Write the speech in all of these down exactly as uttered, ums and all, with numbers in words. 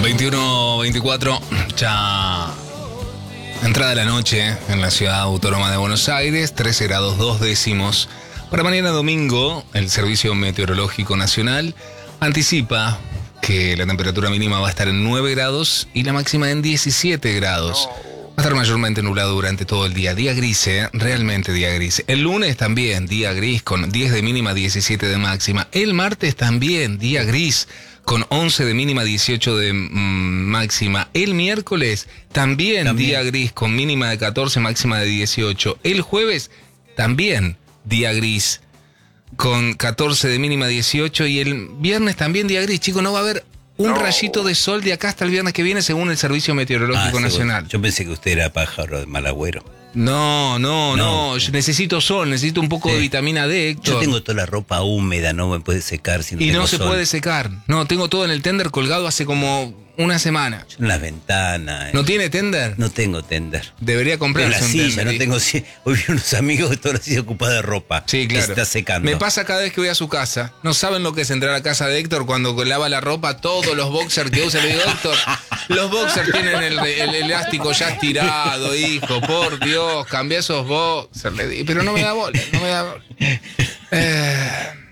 veintiuno veinticuatro, ya entrada de la noche en la ciudad autónoma de Buenos Aires, trece grados dos décimos. Para mañana domingo, el Servicio Meteorológico Nacional anticipa que la temperatura mínima va a estar en nueve grados y la máxima en diecisiete grados. Va a estar mayormente nublado durante todo el día. Día gris, ¿eh? Realmente día gris. El lunes también, día gris, con diez de mínima, diecisiete de máxima. El martes también, día gris, con once de mínima, dieciocho de mmm, máxima. El miércoles también, también día gris, con mínima de catorce, máxima de dieciocho. El jueves también día gris, con catorce de mínima, dieciocho. Y el viernes también día gris. Chicos, no va a haber un no. rayito de sol de acá hasta el viernes que viene, según el Servicio Meteorológico ah, Nacional. Yo pensé que usted era pájaro de mal agüero. No, no, no, no. Yo necesito sol, necesito un poco sí. de vitamina D, Héctor. Yo tengo toda la ropa húmeda, no me puede secar si no Y tengo no se sol. puede secar. No, tengo todo en el tender colgado hace como una semana. Yo en las ventanas. ¿No tiene tender? No tengo tender. Debería comprarse en la un silla, tender. No tengo silla. Hoy vi unos amigos que toda la silla ocupada de ropa. Sí, claro. Que se está secando. Me pasa cada vez que voy a su casa. No saben lo que es entrar a casa de Héctor cuando lava la ropa, todos los boxers que usa. Le digo, Héctor, los boxers tienen el, el, el elástico ya estirado, hijo. Por Dios, cambia esos boxers. Le digo, pero no me da bola, no me da bola. Eh...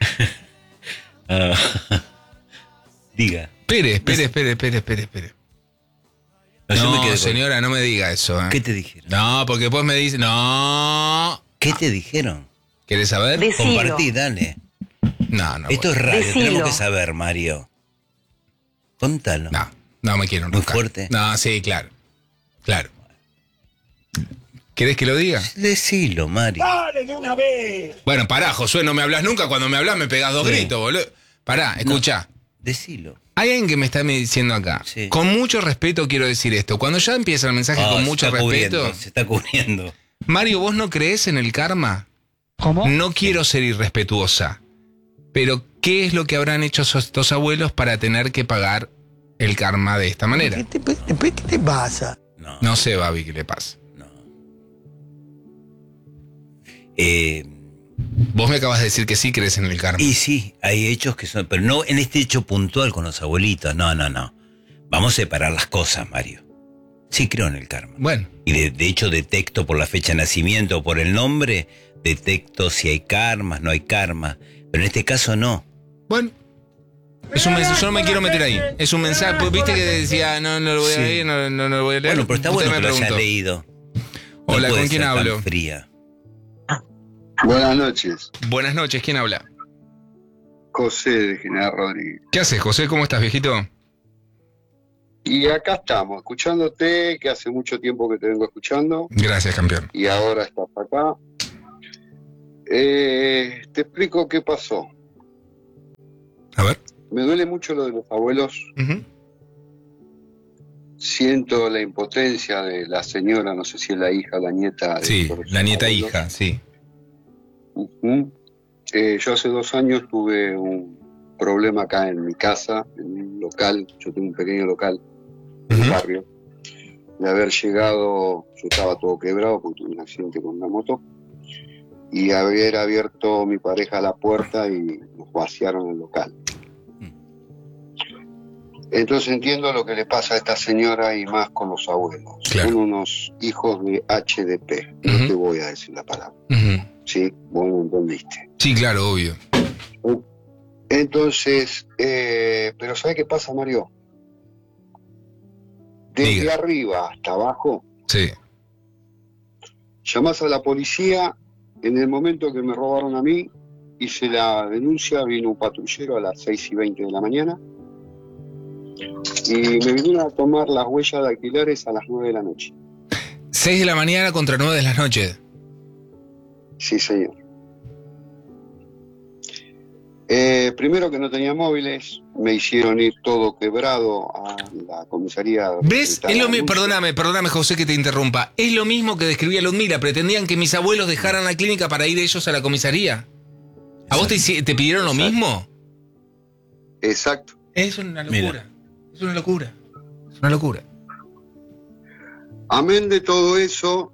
Uh, diga. Espere, espere, espere, espere, espere, espere. No, no me señora, no me diga eso. ¿eh? ¿Qué te dijeron? No, porque después me dice, no. ¿Qué te dijeron? ¿Quieres saber? Decilo. Compartí, dale. No, no. Esto bueno. es radio, Decilo. tenemos que saber, Mario. Contalo. No, no me quiero Muy enroscar. fuerte. No, sí, claro. Claro. ¿Querés que lo diga? Decilo, Mario. ¡Dale de una vez! Bueno, pará, Josué, no me hablas nunca. Cuando me hablas me pegas dos Sí. gritos, boludo. Pará, escuchá. No, decilo. Hay alguien que me está diciendo acá. Sí. Con mucho respeto quiero decir esto. Cuando ya empieza el mensaje Oh, con se mucho está respeto. cubriendo, se está cubriendo. Mario, ¿vos no crees en el karma? ¿Cómo? No quiero ser irrespetuosa, pero ¿qué es lo que habrán hecho esos dos abuelos para tener que pagar el karma de esta manera? ¿Qué te, qué te pasa? No. No sé, Babi, qué le pasa. No. Eh, Vos me acabas de decir que sí crees en el karma. y sí, hay hechos que son, pero no en este hecho puntual con los abuelitos. No, no, no. Vamos a separar las cosas, Mario. Sí creo en el karma. Bueno. Y de, de hecho detecto por la fecha de nacimiento o por el nombre, detecto si hay karmas, no hay karma. Pero en este caso no. Bueno. Es un mensaje, yo no me quiero meter ahí. Es un mensaje, pues, viste que decía, no, no lo voy a Sí. leer, no, no, no lo voy a leer. Bueno, pero está Usted bueno me que lo hayas preguntó. leído. Hola, No puede ¿con quién ser tan hablo? fría. Buenas noches, Buenas noches, ¿quién habla? José de General Rodríguez. ¿Qué haces, José? ¿Cómo estás, viejito? Y acá estamos, escuchándote, que hace mucho tiempo que te vengo escuchando, Gracias, campeón. y ahora estás acá. Eh, te explico qué pasó. A ver. Me duele mucho lo de los abuelos. Uh-huh. Siento la impotencia de la señora, no sé si es la hija o la nieta. De Sí, todos la sus nieta abuelos. hija, sí. Uh-huh. Eh, yo hace dos años tuve un problema acá en mi casa, en un local, yo tengo un pequeño local en el Uh-huh. barrio, de haber llegado, yo estaba todo quebrado porque tuve un accidente con una moto, y haber abierto mi pareja la puerta y nos vaciaron el local. Entonces entiendo lo que le pasa a esta señora y más con los abuelos. Claro. Son unos hijos de H D P, no Ujú. te voy a decir la palabra, Uh-huh. ¿sí? Vos me entendiste. Sí, claro, obvio. Entonces, eh, pero ¿sabes qué pasa, Mario? Desde Diga. arriba hasta abajo, Sí. llamás a la policía. En el momento que me robaron a mí, hice la denuncia, vino un patrullero a las seis y veinte de la mañana y me vinieron a tomar las huellas dactilares a las nueve de la noche. seis de la mañana contra nueve de la noche. Sí, señor. Eh, primero que no tenía móviles, me hicieron ir todo quebrado a la comisaría. ¿Ves? de Es lo mismo, Talamuchita. perdóname, perdóname, José, que te interrumpa. Es lo mismo que describía Ludmila. Pretendían que mis abuelos dejaran la clínica para ir ellos a la comisaría. ¿A vos te, hici- te pidieron lo Exacto. mismo? Exacto. Es una locura. Mira. Es una locura. Es una locura. Amén de todo eso,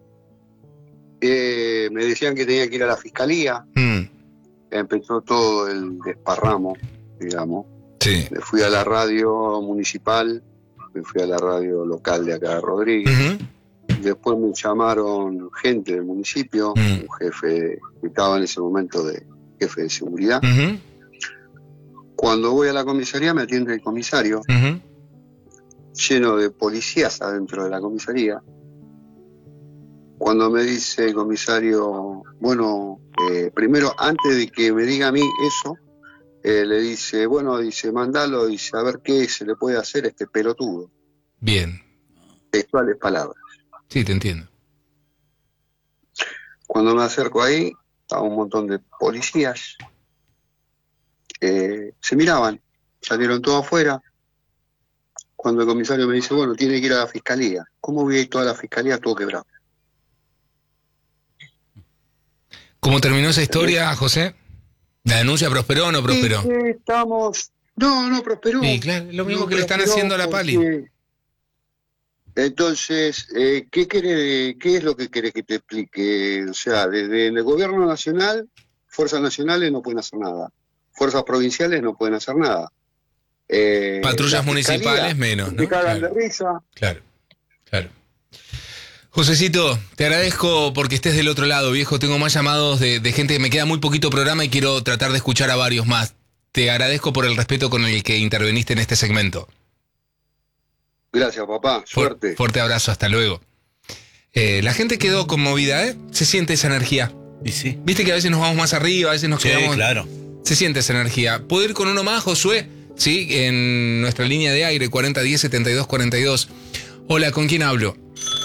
eh, me decían que tenía que ir a la fiscalía. Mm, Empezó todo el desparramo, digamos. sí. Me fui a la radio municipal me fui a la radio local de acá de Rodríguez. Uh-huh. Después me llamaron gente del municipio, Uh-huh. un jefe que estaba en ese momento de jefe de seguridad. Uh-huh. Cuando voy a la comisaría me atiende el comisario, Uh-huh. lleno de policías adentro de la comisaría. Cuando me dice el comisario, bueno, eh, primero, antes de que me diga a mí eso, eh, le dice, bueno, dice, mandalo, dice, a ver qué se le puede hacer a este pelotudo. Bien. Textuales palabras. Sí, te entiendo. Cuando me acerco ahí, estaba un montón de policías. Eh, se miraban, salieron todos afuera. Cuando el comisario me dice, bueno, tiene que ir a la fiscalía. ¿Cómo voy a ir toda la fiscalía? Todo quebrado. ¿Cómo terminó esa historia, José? ¿La denuncia prosperó o no prosperó? Sí, sí, estamos... No, no prosperó. Sí, claro, lo mismo No que le están prosperó haciendo a la porque- Pali. Entonces, eh, ¿qué, querés- ¿qué es lo que querés que te explique? O sea, desde el gobierno nacional, fuerzas nacionales no pueden hacer nada. Fuerzas provinciales no pueden hacer nada. Eh, Patrullas la municipales fiscalía, menos, ¿no? Se cagan Claro. de risa. Claro, claro. Josecito, te agradezco porque estés del otro lado, viejo. Tengo más llamados de, de gente que me queda muy poquito programa y quiero tratar de escuchar a varios más. Te agradezco por el respeto con el que interveniste en este segmento. Gracias, papá. Suerte. Fu- fuerte abrazo, hasta luego. Eh, la gente quedó conmovida, ¿eh? Se siente esa energía. Y sí. Viste que a veces nos vamos más arriba, a veces nos Sí, quedamos... claro. Se siente esa energía. ¿Puedo ir con uno más, Josué? Sí, en nuestra línea de aire, cuarenta diez setenta y dos cuarenta y dos. Hola, ¿con quién hablo?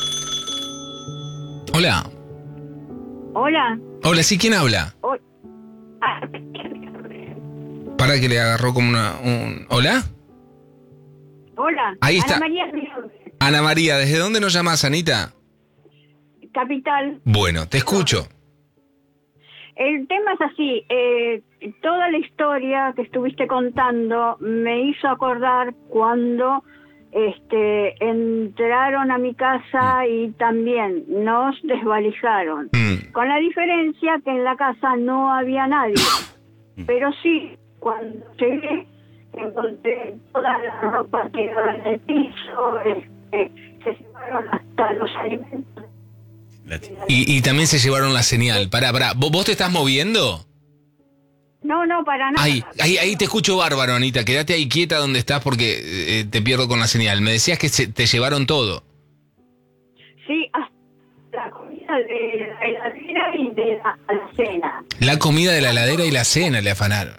Hola. Hola. Hola, ¿sí? ¿Quién habla? Oh, ah, Para que le agarró como una... Un... ¿Hola? hola. Ahí está. Ana María Ríos, Ana María, ¿desde dónde nos llamas, Anita? Capital. Bueno, te escucho. El tema es así. Eh, toda la historia que estuviste contando me hizo acordar cuando este, entraron a mi casa y también nos desvalijaron. Mm. Con la diferencia que en la casa no había nadie. Pero sí, cuando llegué, encontré toda la ropa tirada en el piso, este, se llevaron hasta los alimentos. La t- Y, y también se llevaron la señal. Pará, pará. ¿Vos, vos te estás moviendo? No, no, para nada. Ahí, ahí, ahí te escucho bárbaro, Anita. Quédate ahí quieta donde estás porque eh, te pierdo con la señal. Me decías que se, te llevaron todo. Sí, hasta la comida de la heladera y de la alacena. La comida de la heladera y la cena le afanaron.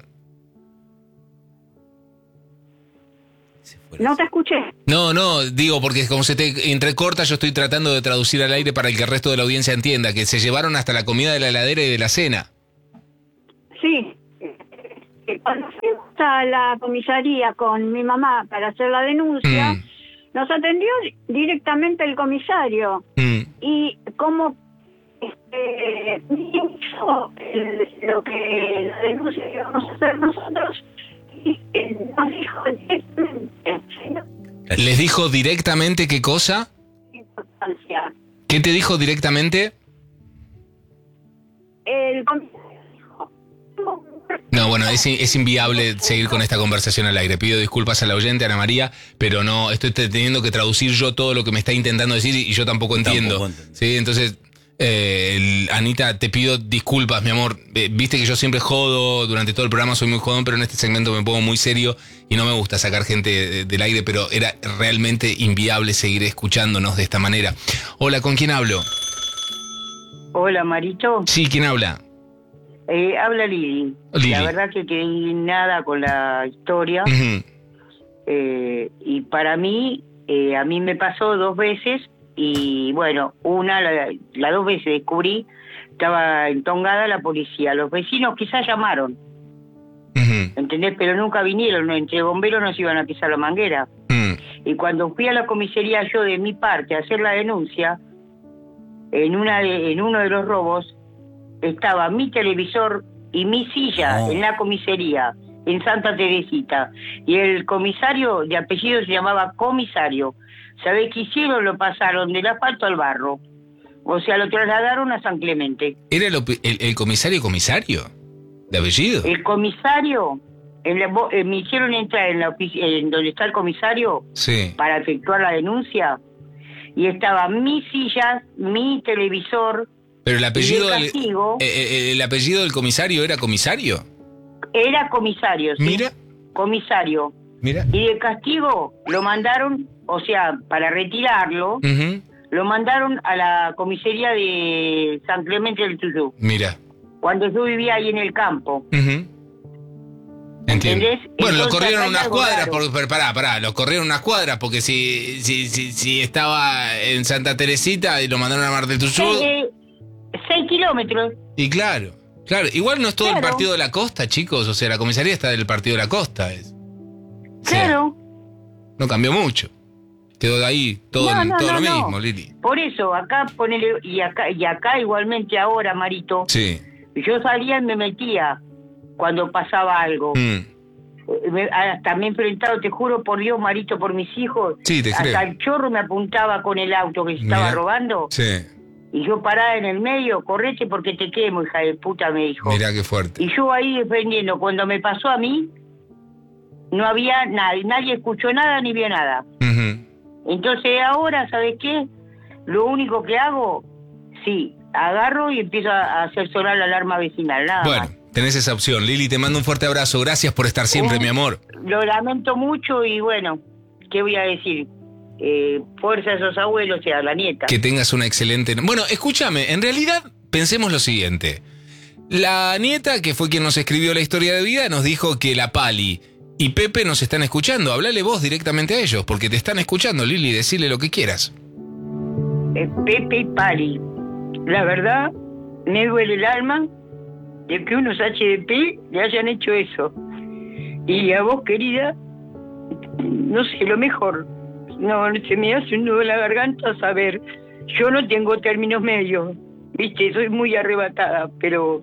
se fueron. No te escuché. No, no, digo porque como se te entrecorta, yo estoy tratando de traducir al aire para que el resto de la audiencia entienda que se llevaron hasta la comida de la heladera y de la cena. Sí. Eh, Cuando fuimos a la comisaría con mi mamá para hacer la denuncia, Mm. nos atendió directamente el comisario. Mm. Y como este, hizo el- lo que la denuncia que íbamos a hacer nosotros, y eh, nos dijo directamente, señor, ¿Les dijo directamente qué cosa? importancia. ¿Qué te dijo directamente? El comisario dijo, No, bueno, es, in- es inviable seguir con esta conversación al aire. Pido disculpas a la oyente, Ana María, pero no, estoy te- teniendo que traducir yo todo lo que me está intentando decir y yo tampoco entiendo. Tampoco entiendo. Sí, entonces, eh, el- Anita, te pido disculpas, mi amor. Eh, Viste que yo siempre jodo, durante todo el programa soy muy jodón, pero en este segmento me pongo muy serio y no me gusta sacar gente de- del aire, pero era realmente inviable seguir escuchándonos de esta manera. Hola, ¿con quién hablo? Hola, Marito. Sí, ¿quién habla? Eh, habla Lili. Lili. La verdad que quedé indignada con la historia. Ujú. eh, y para mí, eh, a mí me pasó dos veces. Y bueno, una, la, las dos veces descubrí, estaba entongada la policía. Los vecinos quizás llamaron, Ujú. ¿entendés? Pero nunca vinieron. ¿no? Entre bomberos nos iban a pisar la manguera. Mm. Y cuando fui a la comisaría yo de mi parte a hacer la denuncia, en una de, en uno de los robos estaba mi televisor y mi silla No. en la comisaría, en Santa Teresita. Y el comisario de apellido se llamaba comisario. ¿Sabés qué hicieron? Lo pasaron del asfalto al barro. O sea, lo trasladaron a San Clemente. ¿Era el, opi- el- el comisario comisario? ¿De apellido? El comisario en la, eh, me hicieron entrar en la oficina, en donde está el comisario, Sí. para efectuar la denuncia, y estaba mi silla, mi televisor. Pero el apellido, y de del, castigo, eh, eh, el apellido del comisario era comisario. era comisario, sí. Mira, Comisario. mira. Y de castigo lo mandaron, o sea, para retirarlo, Ujú. lo mandaron a la comisaría de San Clemente del Tuyú, Mira. cuando yo vivía ahí en el campo. Ujú. Entiendo. ¿Entendés? Bueno, lo Entonces, corrieron acá hay unas algo cuadras, raro. por, pero pará, pará, lo corrieron unas cuadras, porque si, si, si, si estaba en Santa Teresita y lo mandaron a Mar del Tuyú, Eh, eh, seis kilómetros. y claro, claro, igual no es todo el Claro. partido de la costa, chicos, o sea, la comisaría está del partido de la costa, es. O sea, Claro. no cambió mucho, quedó de ahí todo, No, no, todo no, lo no. mismo, Lili. Por eso, acá ponele, y acá, y acá igualmente ahora, Marito, Sí. yo salía y me metía cuando pasaba algo. Mm. Eh, me- hasta me he enfrentado, te juro por Dios, Marito, por mis hijos. Sí, te hasta creo. el chorro me apuntaba con el auto que se estaba Mirá. robando. Sí, Y yo parada en el medio, correte porque te quemo, hija de puta, me dijo. mirá qué fuerte. Y yo ahí defendiendo. Cuando me pasó a mí, no había nadie, nadie escuchó nada ni vio nada. Ujú. Entonces ahora, ¿sabes qué? Lo único que hago, sí, agarro y empiezo a hacer sonar la alarma vecinal, nada Bueno, más. tenés esa opción. Lili, te mando un fuerte abrazo. Gracias por estar siempre, Un- mi amor. Lo lamento mucho y bueno, ¿qué voy a decir? Eh, fuerza a esos abuelos y a la nieta. Que tengas una excelente... Bueno, escúchame, en realidad pensemos lo siguiente. La nieta, que fue quien nos escribió la historia de vida, nos dijo que la Pali y Pepe nos están escuchando. Hablale vos directamente a ellos, porque te están escuchando, Lili, decile lo que quieras. Eh, Pepe y Pali, la verdad, me duele el alma de que unos H D P le hayan hecho eso. Y a vos, querida, no sé, lo mejor. No, se me hace un nudo en la garganta saber. Yo no tengo términos medios, viste, soy muy arrebatada, pero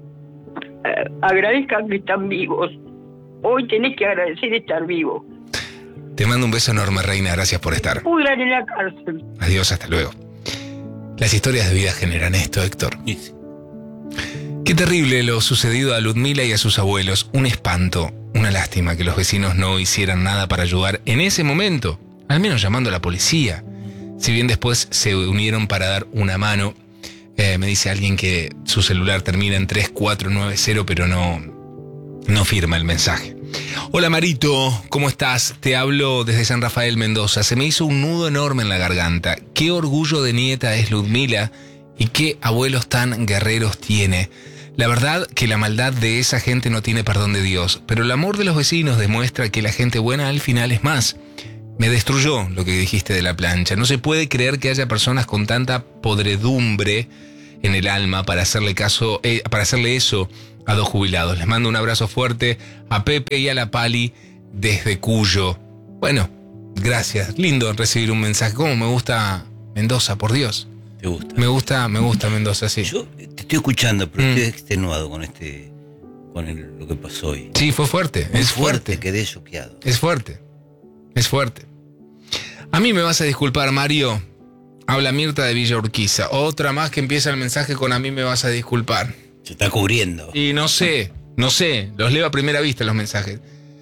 eh, agradezcan que están vivos. Hoy tenés que agradecer estar vivo. Te mando un beso enorme, reina. Gracias por estar. Pudran en la cárcel. Adiós, hasta luego. Las historias de vida generan esto, Héctor. Y sí. Qué terrible lo sucedido a Ludmila y a sus abuelos. Un espanto, una lástima que los vecinos no hicieran nada para ayudar en ese momento, al menos llamando a la policía. Si bien después se unieron para dar una mano, eh, me dice alguien que su celular termina en tres cuatro nueve cero, pero no, no firma el mensaje. Hola Marito, ¿cómo estás? Te hablo desde San Rafael, Mendoza. Se me hizo un nudo enorme en la garganta. Qué orgullo de nieta es Ludmila y qué abuelos tan guerreros tiene. La verdad que la maldad de esa gente no tiene perdón de Dios, pero el amor de los vecinos demuestra que la gente buena al final es más. Me destruyó lo que dijiste de la plancha. No se puede creer que haya personas con tanta podredumbre en el alma para hacerle caso, eh, para hacerle eso a dos jubilados. Les mando un abrazo fuerte a Pepe y a la Pali desde Cuyo. Bueno, gracias. Lindo recibir un mensaje. Cómo me gusta Mendoza, por Dios. ¿Te gusta? Me gusta, me gusta Mendoza, sí. Yo te estoy escuchando, pero Mm. estoy extenuado con este, con el- lo que pasó hoy. Sí, fue fuerte. Muy Es fuerte. Quedé choqueado. Es fuerte. Es fuerte. A mí me vas a disculpar, Mario. Habla Mirta de Villa Urquiza. Otra más que empieza el mensaje con a mí me vas a disculpar. Se está cubriendo. Y no sé, no sé. Los leo a primera vista los mensajes.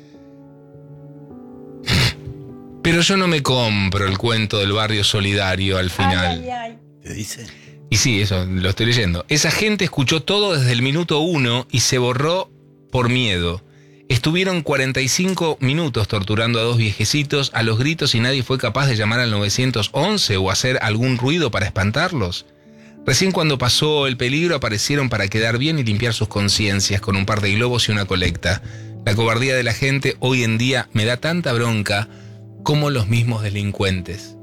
Pero yo no me compro el cuento del barrio solidario al final. ¿Te dice? Y sí, eso, lo estoy leyendo. Esa gente escuchó todo desde el minuto uno y se borró por miedo. Estuvieron cuarenta y cinco minutos torturando a dos viejecitos a los gritos y nadie fue capaz de llamar al nueve once o hacer algún ruido para espantarlos. Recién cuando pasó el peligro aparecieron para quedar bien y limpiar sus conciencias con un par de globos y una colecta. La cobardía de la gente hoy en día me da tanta bronca como los mismos delincuentes.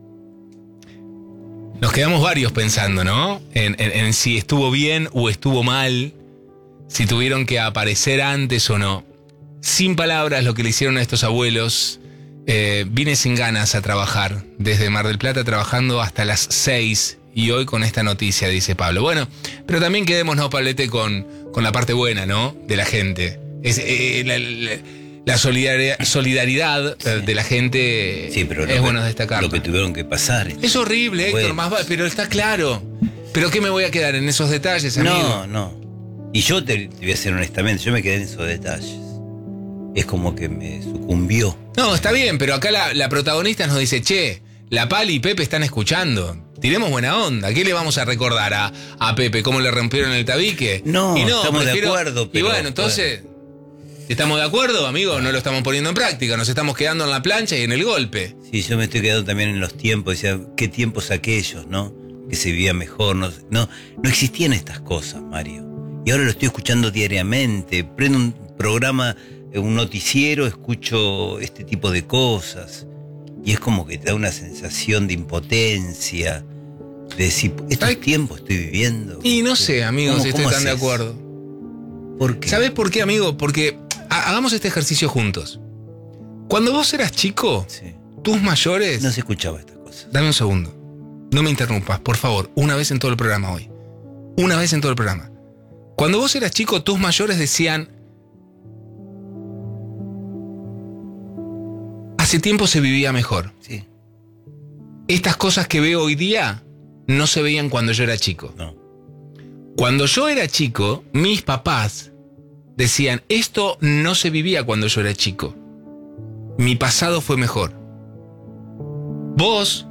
Nos quedamos varios pensando, ¿no? En, en, en si estuvo bien o estuvo mal, si tuvieron que aparecer antes o no. Sin palabras lo que le hicieron a estos abuelos. Eh, vine sin ganas a trabajar, desde Mar del Plata trabajando hasta las seis y hoy con esta noticia, dice Pablo. Bueno, pero también quedémonos, Pablete, con, con la parte buena, ¿no? De la gente. Es, eh, la, la, la solidaridad, solidaridad Sí. de la gente Sí, pero es lo que- bueno destacar. Lo que tuvieron que pasar. Es horrible, Héctor, Bueno. más va- pero está claro. ¿Pero qué me voy a quedar en esos detalles, amigo? No, no. Y yo te, te voy a decir honestamente, yo me quedé en esos detalles. es como que me sucumbió. No, está bien, pero acá la, la protagonista nos dice, che, la Pali y Pepe están escuchando. Tiremos buena onda. ¿Qué le vamos a recordar a, a Pepe? ¿Cómo le rompieron el tabique? No, y no estamos prefiero, de acuerdo. Pero, y bueno, entonces, ¿estamos de acuerdo, amigo? No lo estamos poniendo en práctica. Nos estamos quedando en la plancha y en el golpe. Sí, yo me estoy quedando también en los tiempos. Decía, ¿qué tiempos aquellos, no? Que se vivía mejor. No, no, no existían estas cosas, Mario. Y ahora lo estoy escuchando diariamente. Prendo un programa, un noticiero, escucho este tipo de cosas. Y es como que te da una sensación de impotencia, de decir, estos Ay. tiempos estoy viviendo. Y no sé, amigos, ¿Cómo- si estoy cómo tan de haces? acuerdo. ¿Por qué? ¿Sabés por qué, amigo? Porque ha- hagamos este ejercicio juntos. Cuando vos eras chico, Sí. tus mayores... No se escuchaba estas cosas. Dame un segundo. No me interrumpas, por favor. Una vez en todo el programa hoy. Una vez en todo el programa. Cuando vos eras chico, tus mayores decían... Hace tiempo se vivía mejor. Sí, Estas cosas que veo hoy día no se veían cuando yo era chico. no. Cuando yo era chico, mis papás decían, esto no se vivía cuando yo era chico. Mi pasado fue mejor. Vos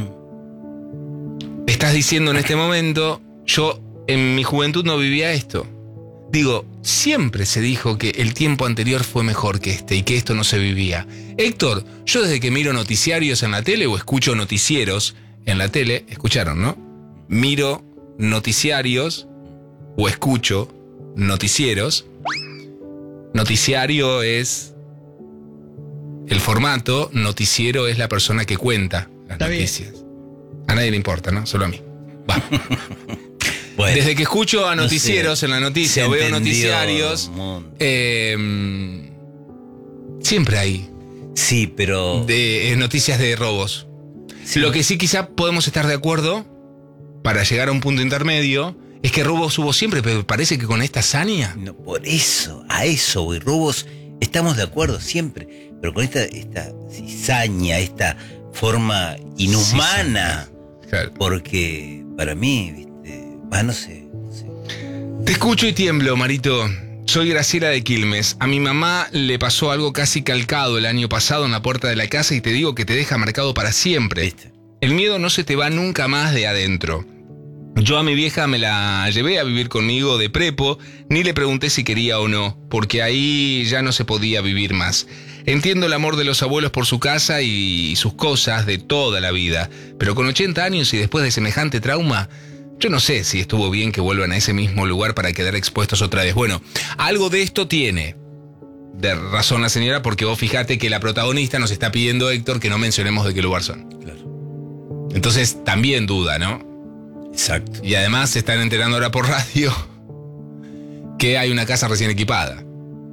Mm. estás diciendo en este momento, yo en mi juventud no vivía esto. Digo, siempre se dijo que el tiempo anterior fue mejor que este y que esto no se vivía. Héctor, yo desde que miro noticiarios en la tele o escucho noticieros en la tele, escucharon, ¿no? Miro noticiarios o escucho noticieros. Noticiario es el formato, noticiero es la persona que cuenta las Está bien. noticias. A nadie le importa, ¿no? Solo a mí. Va. Bueno, Desde que escucho a no noticieros sé, en la noticia se o veo entendió noticiarios, un mundo. eh, siempre hay Sí, pero... de, eh, noticias de robos. sí, Lo que sí quizá podemos estar de acuerdo, para llegar a un punto intermedio, es que robos hubo siempre, pero parece que con esta hazaña... no, por eso, a eso, güey, robos, estamos de acuerdo siempre, pero con esta, esta cizaña, esta forma inhumana, Claro. porque para mí, viste, ah, no sé, no sé. Te escucho y tiemblo, Marito. Soy Graciela de Quilmes. A mi mamá le pasó algo casi calcado el año pasado en la puerta de la casa y te digo que te deja marcado para siempre. ¿Viste? El miedo no se te va nunca más de adentro. Yo a mi vieja me la llevé a vivir conmigo de prepo, ni le pregunté si quería o no, porque ahí ya no se podía vivir más. Entiendo el amor de los abuelos por su casa y sus cosas de toda la vida, pero con ochenta años y después de semejante trauma, yo no sé si estuvo bien que vuelvan a ese mismo lugar para quedar expuestos otra vez. Bueno, algo de esto tiene de razón la señora, porque vos fijate que la protagonista nos está pidiendo, Héctor, que no mencionemos de qué lugar son. Claro. Entonces también duda, ¿no? Exacto. Y además se están enterando ahora por radio que hay una casa recién equipada.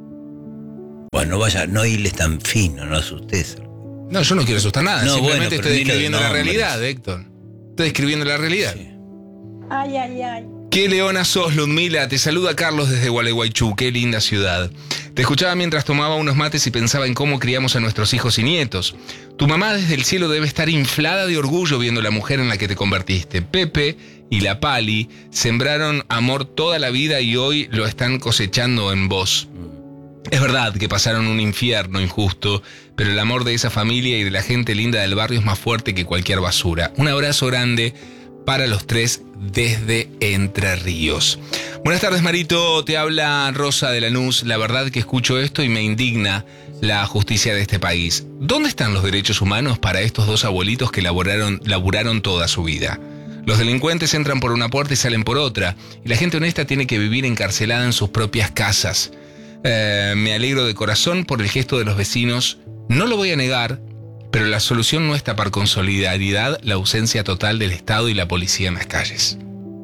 Bueno, no vaya, no irles tan fino, no asustes. No, yo no quiero asustar nada, No, simplemente bueno, pero estoy ni lo de describiendo la nombres. realidad, Héctor. Estoy describiendo la realidad. Sí. Ay, ay, ay. Qué leona sos, Ludmila. Te saluda Carlos desde Gualeguaychú. Qué linda ciudad. Te escuchaba mientras tomaba unos mates y pensaba en cómo criamos a nuestros hijos y nietos. Tu mamá desde el cielo debe estar inflada de orgullo viendo la mujer en la que te convertiste. Pepe y la Pali sembraron amor toda la vida y hoy lo están cosechando en vos. Es verdad que pasaron un infierno injusto, pero el amor de esa familia y de la gente linda del barrio es más fuerte que cualquier basura. Un abrazo grande para los tres desde Entre Ríos. Buenas tardes, Marito. Te habla Rosa de Lanús. La verdad que escucho esto y me indigna la justicia de este país. ¿Dónde están los derechos humanos para estos dos abuelitos que laburaron, laburaron toda su vida? Los delincuentes entran por una puerta y salen por otra, y la gente honesta tiene que vivir encarcelada en sus propias casas. Eh, me alegro de corazón por el gesto de los vecinos. No lo voy a negar, pero la solución no es tapar con solidaridad la ausencia total del Estado y la policía en las calles.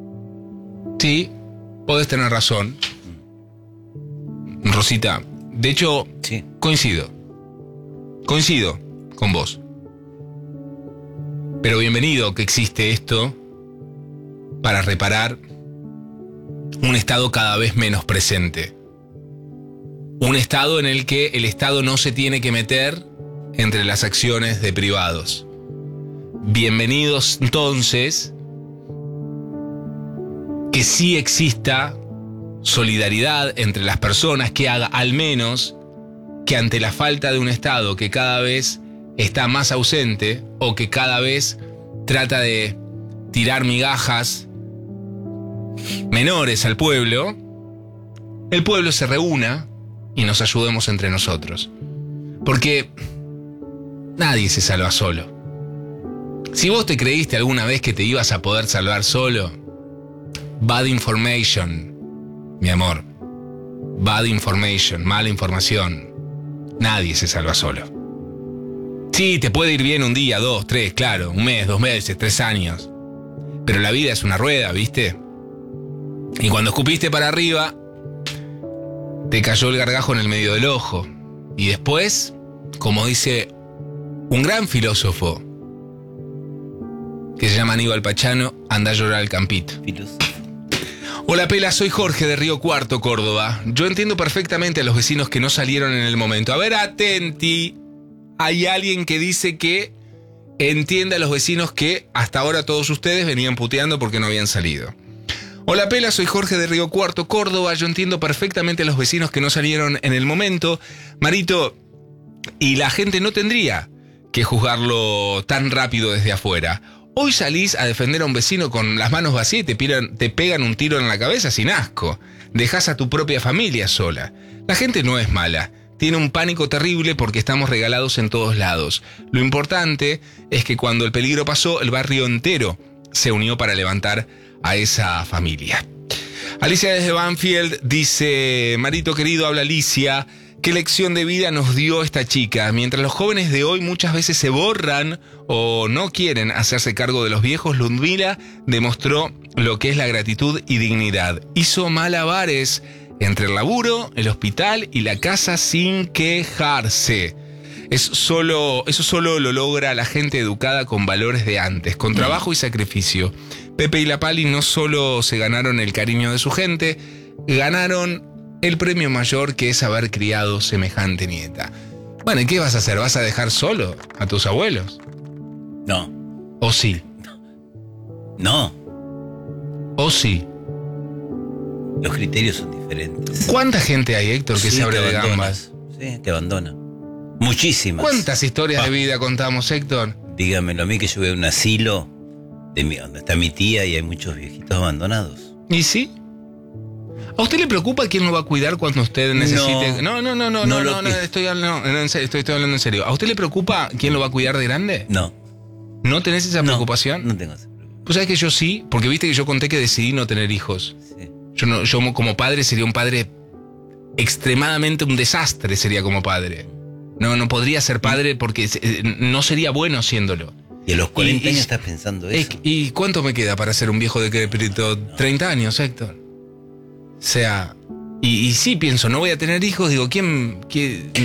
Sí, podés tener razón, Rosita. De hecho, Sí. coincido. Coincido con vos. Pero bienvenido que existe esto para reparar un Estado cada vez menos presente. Un Estado en el que el Estado no se tiene que meter entre las acciones de privados. Bienvenidos entonces que sí exista solidaridad entre las personas, que haga al menos que ante la falta de un Estado que cada vez está más ausente o que cada vez trata de tirar migajas menores al pueblo, el pueblo se reúna y nos ayudemos entre nosotros. Porque nadie se salva solo. Si vos te creíste alguna vez que te ibas a poder salvar solo, bad information, mi amor. Bad information, mala información. Nadie se salva solo. Sí, te puede ir bien un día, dos, tres, claro, un mes, dos meses, tres años. Pero la vida es una rueda, ¿viste? Y cuando escupiste para arriba, te cayó el gargajo en el medio del ojo. Y después, como dice un gran filósofo que se llama Aníbal Pachano, anda a llorar al campito. Filósofo. Hola Pela, soy Jorge de Río Cuarto, Córdoba. Yo entiendo perfectamente a los vecinos que no salieron en el momento. A ver, atenti. Hay alguien que dice que entiende a los vecinos que hasta ahora todos ustedes venían puteando porque no habían salido. Hola Pela, soy Jorge de Río Cuarto, Córdoba. Yo entiendo perfectamente a los vecinos que no salieron en el momento. Marito, y la gente no tendría que juzgarlo tan rápido desde afuera. Hoy salís a defender a un vecino con las manos vacías y te, piran, te pegan un tiro en la cabeza sin asco. Dejás a tu propia familia sola. La gente no es mala. Tiene un pánico terrible porque estamos regalados en todos lados. Lo importante es que cuando el peligro pasó, el barrio entero se unió para levantar a esa familia. Alicia desde Banfield dice: Marito querido, habla Alicia. ¿Qué lección de vida nos dio esta chica? Mientras los jóvenes de hoy muchas veces se borran o no quieren hacerse cargo de los viejos, Ludmila demostró lo que es la gratitud y dignidad. Hizo malabares entre el laburo, el hospital y la casa sin quejarse. Es solo, eso solo lo logra la gente educada con valores de antes, con trabajo y sacrificio. Pepe y la Pali no solo se ganaron el cariño de su gente, ganaron el premio mayor, que es haber criado semejante nieta. Bueno, ¿y qué vas a hacer? ¿Vas a dejar solo a tus abuelos? No. ¿O sí? No. ¿O sí? Los criterios son diferentes. ¿Cuánta gente hay, Héctor, que Sí, se abre te de abandona. gambas? Sí, te abandona. Muchísimas. ¿Cuántas historias Ah. de vida contamos, Héctor? Dígamelo a mí, que yo veo un asilo de mi, donde está mi tía y hay muchos viejitos abandonados. ¿Y sí? ¿A usted le preocupa quién lo va a cuidar cuando usted necesite? No, no, no, no, no, No no, lo no, que- estoy, no, no, en serio, estoy, estoy hablando en serio. ¿A usted le preocupa quién lo va a cuidar de grande? No. ¿No tenés esa No, preocupación? No tengo esa preocupación. Pues sabés que yo sí, porque viste que yo conté que decidí no tener hijos. Sí. Yo, no, yo como padre sería un padre extremadamente un desastre, sería como padre. No, no podría ser padre porque eh, no sería bueno siéndolo. Y a los cuarenta Y- y- años estás pensando Eh, eso. ¿Y cuánto me queda para ser un viejo decrépito? treinta años, Héctor. O sea, y, y sí pienso, no voy a tener hijos, digo, ¿quién...? quién